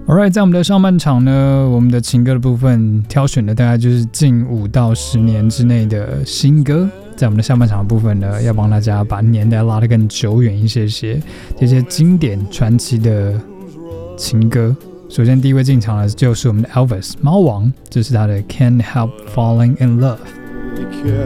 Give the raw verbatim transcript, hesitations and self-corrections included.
Alright， 在我们的上半场呢，我们的情歌的部分挑选的大概就是近五到十年之内的新歌。在我们的下半场的部分呢，要帮大家把年代拉得更久远一些些，这些经典传奇的情歌。首先第一位进场的就是我们的 Elvis 猫王，这是他的 Can't Help Falling in Love。